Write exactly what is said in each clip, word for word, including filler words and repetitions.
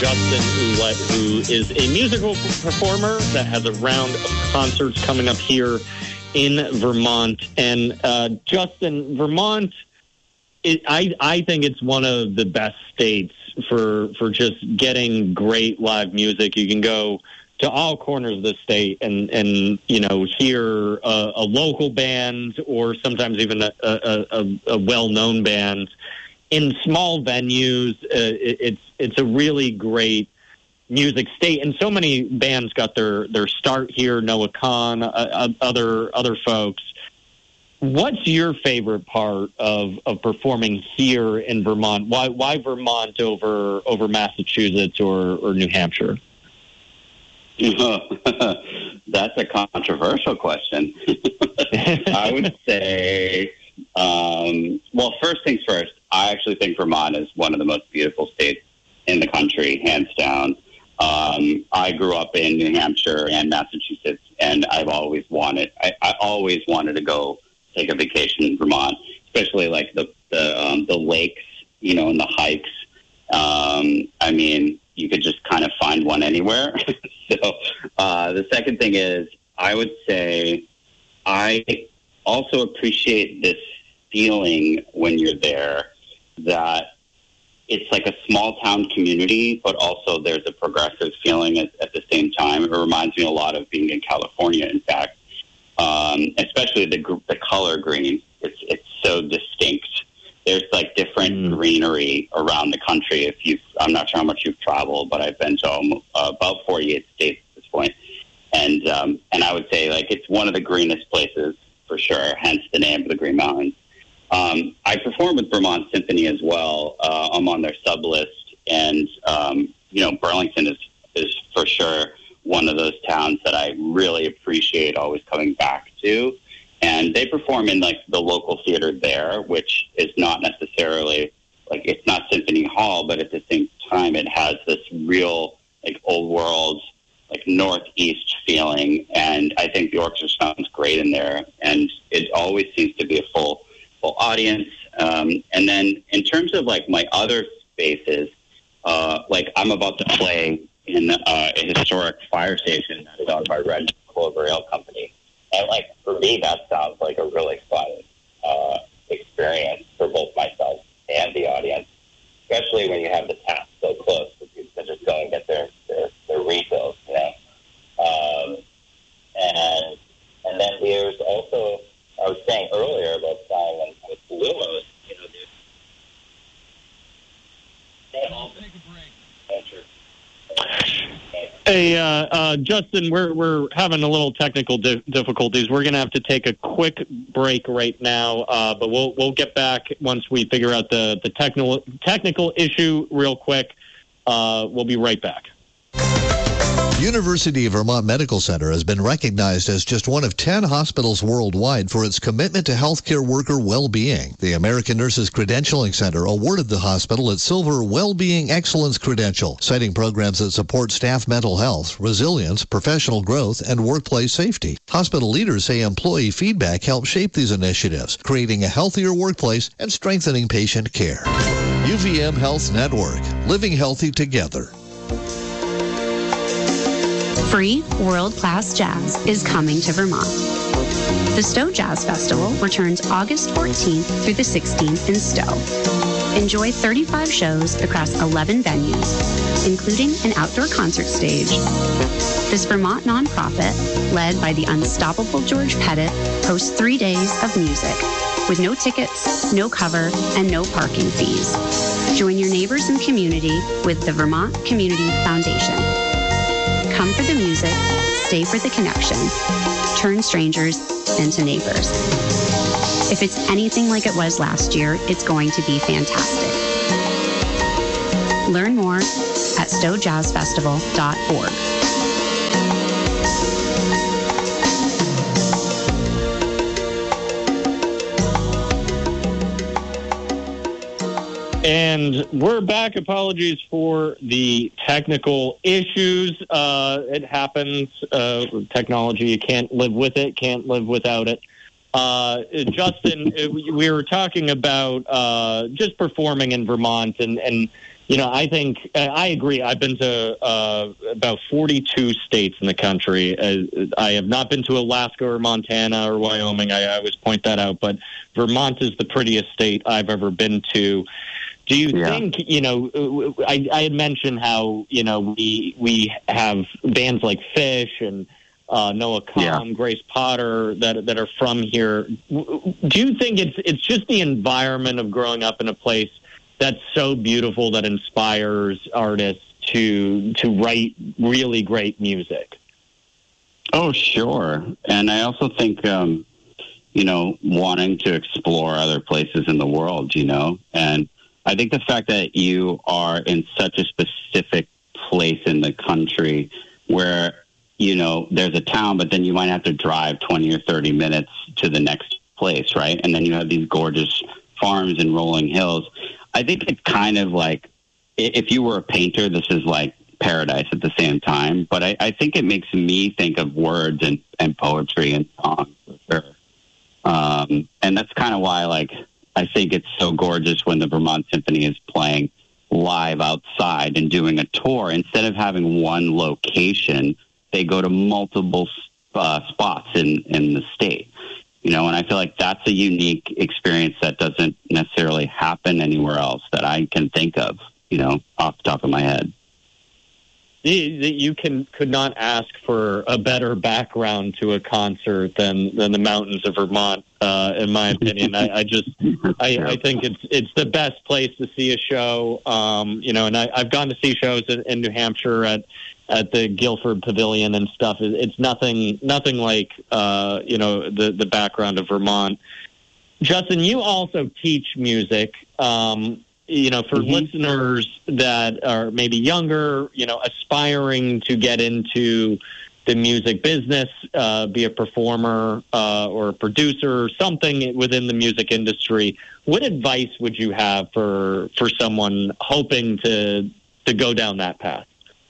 Justin Ouellette, who is a musical performer that has a round of concerts coming up here in Vermont. And uh, Justin, Vermont, it, I I think it's one of the best states for for just getting great live music. You can go to all corners of the state and, and you know, hear a, a local band or sometimes even a, a, a, a well-known band in small venues. Uh, it, it's it's a really great music state, and so many bands got their, their start here. Noah Kahan, uh, other other folks. What's your favorite part of, of performing here in Vermont? Why why Vermont over over Massachusetts or, or New Hampshire? That's a controversial question. I would say, um, well, first things first, I actually think Vermont is one of the most beautiful states in the country, hands down. Um, I grew up in New Hampshire and Massachusetts, and I've always wanted, I, I always wanted to go take a vacation in Vermont, especially like the, the, um, the lakes, you know, and the hikes. Um, I mean, you could just kind of find one anywhere. So uh, the second thing is, I would say I also appreciate this feeling when you're there that it's like a small town community, but also there's a progressive feeling at, at the same time. It reminds me a lot of being in California, in fact, um, especially the the color green. It's it's so distinct. There's like different mm. greenery around the country. If you, I'm not sure how much you've traveled, but I've been to almost, uh, about forty-eight states at this point, and um, and I would say like it's one of the greenest places for sure. Hence the name of the Green Mountains. Um, I perform with Vermont Symphony as well. Uh, I'm on their sub list, and um, you know Burlington is is for sure one of those towns that I really appreciate always coming back to. And they perform in, like, the local theater there, which is not necessarily, like, it's not Symphony Hall, but at the same time it has this real, like, old world, like, northeast feeling. And I think the orchestra sounds great in there. And it always seems to be a full, full audience. Um, and then in terms of, like, my other spaces, uh, like, I'm about to play in uh, a historic fire station that is owned by Red Clover Ale Company. And, like, for me, that sounds like a really fun uh, experience for both myself and the audience, especially when you have the tap so close. People can just go and get their, their, their refills, you know. Um, and and then there's also, I was saying earlier about playing with Lumos, you know, they all take a break. Hey, uh, uh, Justin, we're we're having a little technical di- difficulties. We're going to have to take a quick break right now, uh, but we'll we'll get back once we figure out the the technical technical issue real quick. Uh, we'll be right back. University of Vermont Medical Center has been recognized as just one of ten hospitals worldwide for its commitment to healthcare worker well-being. The American Nurses Credentialing Center awarded the hospital its Silver Well-Being Excellence Credential, citing programs that support staff mental health, resilience, professional growth, and workplace safety. Hospital leaders say employee feedback helps shape these initiatives, creating a healthier workplace and strengthening patient care. U V M Health Network, living healthy together. Free world-class jazz is coming to Vermont. The Stowe Jazz Festival returns August fourteenth through the sixteenth in Stowe. Enjoy thirty-five shows across eleven venues, including an outdoor concert stage. This Vermont nonprofit, led by the unstoppable George Pettit, hosts three days of music with no tickets, no cover, and no parking fees. Join your neighbors and community with the Vermont Community Foundation. Come for the music, stay for the connection, turn strangers into neighbors. If it's anything like it was last year, it's going to be fantastic. Learn more at stowe jazz festival dot org. And we're back. Apologies for the technical issues. Uh, it happens. Uh, technology, you can't live with it, can't live without it. Uh, Justin, we were talking about uh, just performing in Vermont, and, and you know, I think I agree. I've been to uh, about forty-two states in the country. Uh, I have not been to Alaska or Montana or Wyoming. I, I always point that out, but Vermont is the prettiest state I've ever been to. Do you yeah. think, you know, I, I had mentioned how, you know, we we have bands like Fish and uh, Noah Kahan, yeah. Grace Potter that that are from here. Do you think it's it's just the environment of growing up in a place that's so beautiful that inspires artists to to write really great music? Oh, sure. And I also think, um, you know, wanting to explore other places in the world, you know, and I think the fact that you are in such a specific place in the country where, you know, there's a town, but then you might have to drive twenty or thirty minutes to the next place, right? And then you have these gorgeous farms and rolling hills. I think it's kind of like, if you were a painter, this is like paradise at the same time. But I, I think it makes me think of words and, and poetry and songs for sure. Um, and that's kind of why, like, I think it's so gorgeous when the Vermont Symphony is playing live outside and doing a tour. Instead of having one location, they go to multiple uh, spots in, in the state. You know, and I feel like that's a unique experience that doesn't necessarily happen anywhere else that I can think of, you know, off the top of my head. You can could not ask for a better background to a concert than, than the mountains of Vermont, uh, in my opinion. I, I just, I, I think it's it's the best place to see a show. Um, you know, and I, I've gone to see shows in, in New Hampshire at. at the Guilford Pavilion and stuff. It's nothing, nothing like, uh, you know, the, the background of Vermont. Justin, you also teach music, um, you know, for mm-hmm. listeners that are maybe younger, you know, aspiring to get into the music business, uh, be a performer uh, or a producer or something within the music industry. What advice would you have for, for someone hoping to, to go down that path?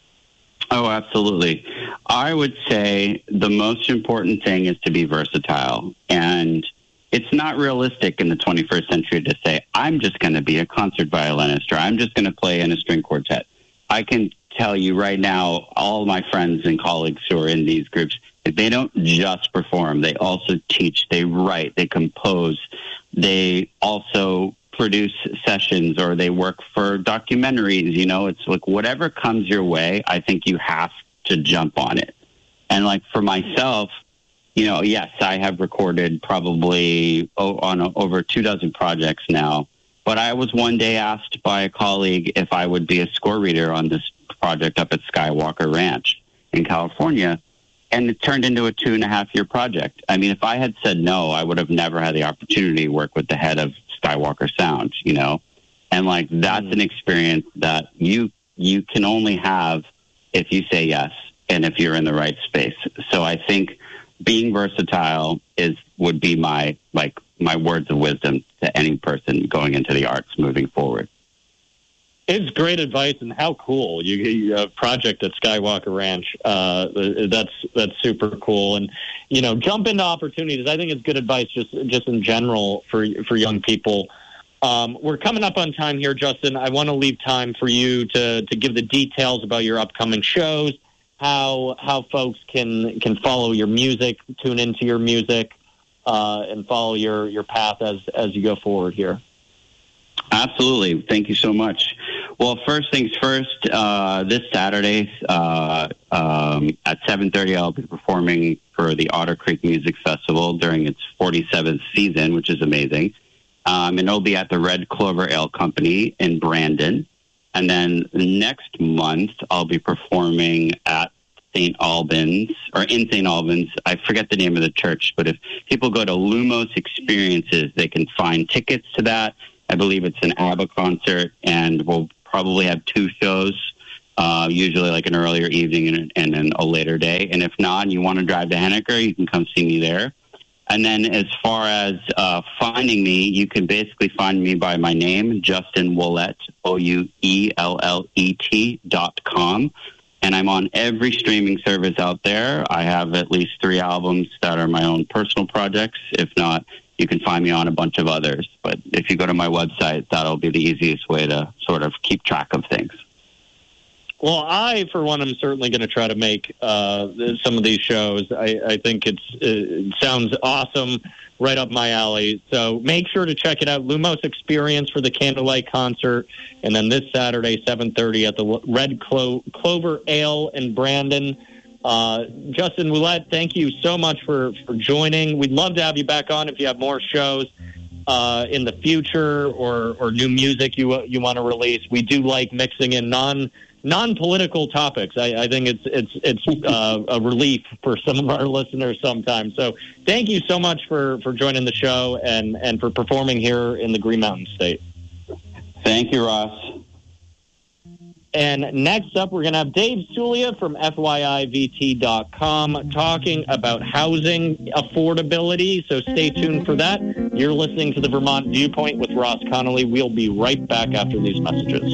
Oh, absolutely. I would say the most important thing is to be versatile. And it's not realistic in the twenty-first century to say, I'm just going to be a concert violinist or I'm just going to play in a string quartet. I can tell you right now, all my friends and colleagues who are in these groups, they don't just perform. They also teach, they write, they compose, they also produce sessions or they work for documentaries. You know, it's like whatever comes your way, I think you have to jump on it. And like for myself, you know, yes, I have recorded probably oh, on a, over two dozen projects now, but I was one day asked by a colleague if I would be a score reader on this project up at Skywalker Ranch in California. And it turned into a two and a half year project. I mean, if I had said no, I would have never had the opportunity to work with the head of Skywalker Sound, you know? And like, that's an experience that you, you can only have if you say yes and if you're in the right space. So I think being versatile is, would be my, like my words of wisdom to any person going into the arts moving forward. It's great advice, and how cool you, you a project at Skywalker Ranch. Uh, that's that's super cool, and you know, jump into opportunities. I think it's good advice, just just in general for for young people. Um, we're coming up on time here, Justin. I want to leave time for you to to give the details about your upcoming shows, how how folks can can follow your music, tune into your music, uh, and follow your your path as as you go forward here. Absolutely. Thank you so much. Well, first things first, uh, this Saturday uh, um, at seven thirty, I'll be performing for the Otter Creek Music Festival during its forty-seventh season, which is amazing. Um, and it'll be at the Red Clover Ale Company in Brandon. And then next month, I'll be performing at Saint Albans, or in Saint Albans. I forget the name of the church, but if people go to Lumos Experiences, they can find tickets to that. I believe it's an ABBA concert, and we'll probably have two shows, uh, usually like an earlier evening and, and then a later day. And if not, and you want to drive to Henniker, you can come see me there. And then as far as uh, finding me, you can basically find me by my name, Justin Ouellet, O U E L L E T dot com. And I'm on every streaming service out there. I have at least three albums that are my own personal projects, if not you can find me on a bunch of others. But if you go to my website, that'll be the easiest way to sort of keep track of things. Well, I, for one, am certainly going to try to make uh, some of these shows. I, I think it's, it sounds awesome, right up my alley. So make sure to check it out. Lumos Experience for the Candlelight Concert. And then this Saturday, seven thirty at the Red Clo- Clover Ale in Brandon. Uh, Justin Ouellette, thank you so much for, for joining. We'd love to have you back on if you have more shows uh, in the future or, or new music you you want to release. We do like mixing in non non-political topics. I, I think it's it's it's uh, a relief for some of our listeners sometimes. So thank you so much for, for joining the show and, and for performing here in the Green Mountain State. Thank you, Ross. And next up, we're going to have Dave Sulia from F Y I V T dot com talking about housing affordability. So stay tuned for that. You're listening to the Vermont Viewpoint with Ross Connolly. We'll be right back after these messages.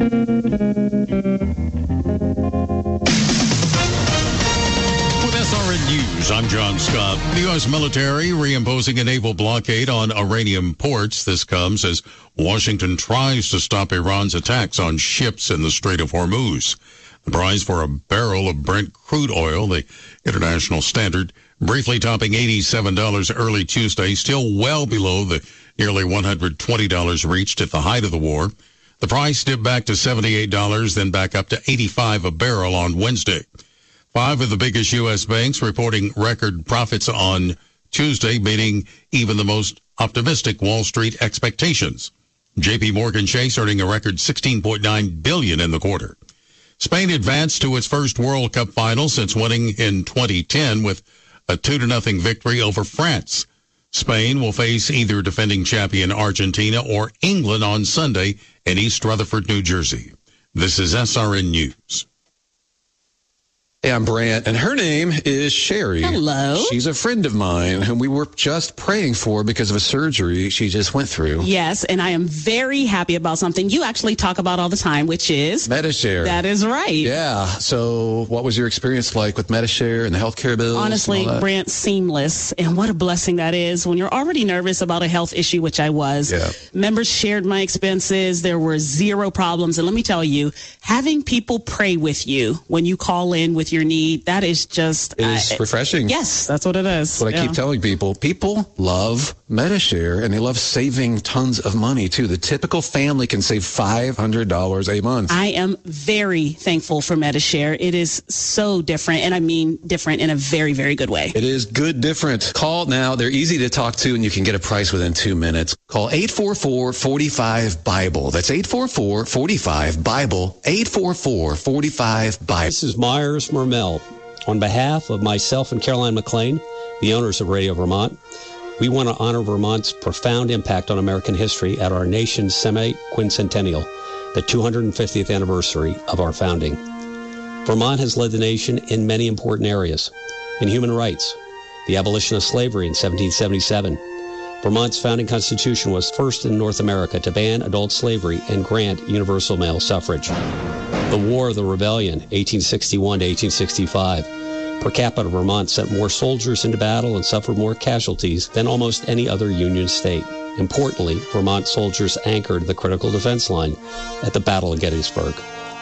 S R N News, I'm John Scott. The U S military reimposing a naval blockade on Iranian ports. This comes as Washington tries to stop Iran's attacks on ships in the Strait of Hormuz. The price for a barrel of Brent crude oil, the international standard, briefly topping eighty-seven dollars early Tuesday, still well below the nearly one hundred twenty dollars reached at the height of the war. The price dipped back to seventy-eight dollars, then back up to eighty-five dollars a barrel on Wednesday. Five of the biggest U S banks reporting record profits on Tuesday, beating even the most optimistic Wall Street expectations. J P Morgan Chase earning a record sixteen point nine billion dollars in the quarter. Spain advanced to its first World Cup final since winning in twenty ten with a two to nothing victory over France. Spain will face either defending champion Argentina or England on Sunday in East Rutherford, New Jersey. This is S R N News. Hey, I'm Brant, and her name is Sherry. Hello. She's a friend of mine whom we were just praying for because of a surgery she just went through. Yes, and I am very happy about something you actually talk about all the time, which is Medi-Share. That is right. Yeah. So what was your experience like with Medi-Share and the healthcare bills? Honestly, Brant, seamless. And what a blessing that is when you're already nervous about a health issue, which I was. Yeah. Members shared my expenses. There were zero problems. And let me tell you, having people pray with you when you call in with your need, that is just It is uh, refreshing. Yes, that's what it is. That's what I yeah. keep telling people. People love Medi-Share, and they love saving tons of money, too. The typical family can save five hundred dollars a month. I am very thankful for Medi-Share. It is so different, and I mean different in a very, very good way. It is good different. Call now. They're easy to talk to, and you can get a price within two minutes. Call eight four four, four five, BIBLE. That's eight four four, four five, BIBLE. eight four four, four five, BIBLE. This is Myers Mermel. On behalf of myself and Caroline McLean, the owners of Radio Vermont, we want to honor Vermont's profound impact on American history at our nation's semi-quincentennial, the two hundred fiftieth anniversary of our founding. Vermont has led the nation in many important areas. In human rights, the abolition of slavery in seventeen seventy-seven. Vermont's founding constitution was first in North America to ban adult slavery and grant universal male suffrage. The War of the Rebellion, eighteen sixty-one to eighteen sixty-five. Per capita, Vermont sent more soldiers into battle and suffered more casualties than almost any other Union state. Importantly, Vermont soldiers anchored the critical defense line at the Battle of Gettysburg.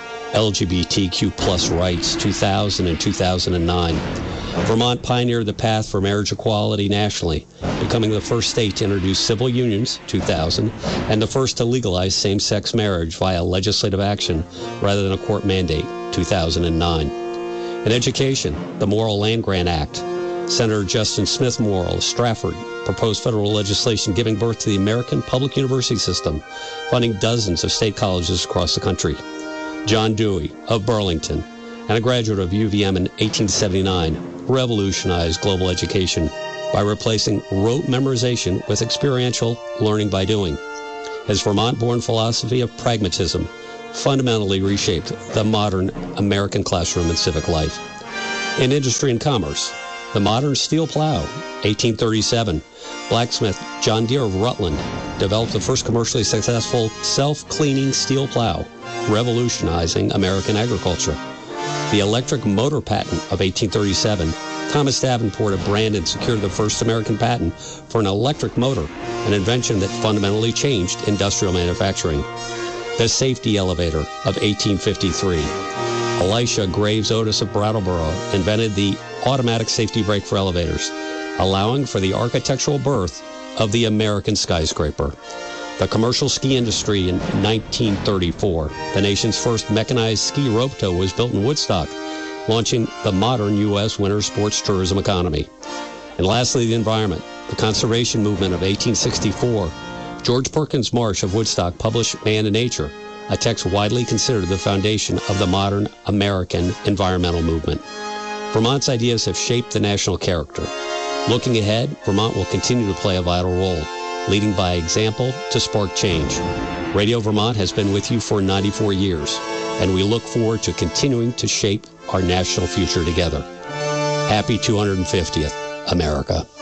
L G B T Q plus rights, two thousand and two thousand nine. Vermont pioneered the path for marriage equality nationally, becoming the first state to introduce civil unions, two thousand, and the first to legalize same-sex marriage via legislative action rather than a court mandate, two thousand nine. In education, the Morrill Land-Grant Act. Senator Justin Smith Morrill of Stratford proposed federal legislation giving birth to the American public university system, funding dozens of state colleges across the country. John Dewey of Burlington, and a graduate of U V M in eighteen seventy-nine, revolutionized global education by replacing rote memorization with experiential learning by doing. His Vermont-born philosophy of pragmatism fundamentally reshaped the modern American classroom and civic life. In industry and commerce, the modern steel plow, eighteen thirty-seven, blacksmith John Deere of Rutland developed the first commercially successful self-cleaning steel plow, revolutionizing American agriculture. The electric motor patent of eighteen thirty-seven Thomas Davenport of Brandon secured the first American patent for an electric motor, an invention that fundamentally changed industrial manufacturing. The safety elevator of eighteen fifty-three. Elisha Graves Otis of Brattleboro invented the automatic safety brake for elevators, allowing for the architectural birth of the American skyscraper. The commercial ski industry in nineteen thirty-four. The nation's first mechanized ski rope tow was built in Woodstock, launching the modern U S winter sports tourism economy. And lastly, the environment. The conservation movement of eighteen sixty-four. George Perkins Marsh of Woodstock published Man and Nature, a text widely considered the foundation of the modern American environmental movement. Vermont's ideas have shaped the national character. Looking ahead, Vermont will continue to play a vital role, leading by example to spark change. Radio Vermont has been with you for ninety-four years, and we look forward to continuing to shape our national future together. Happy two hundred fiftieth, America.